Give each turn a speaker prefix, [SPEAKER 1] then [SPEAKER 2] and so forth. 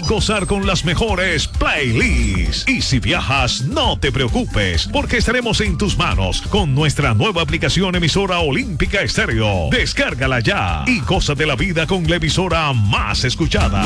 [SPEAKER 1] gozar con las mejores playlists. Y si viajas, no te preocupes, porque estaremos en tus manos con nuestra nueva aplicación emisora Olímpica Estéreo. Descárgala ya y goza de la vida con la emisora más escuchada.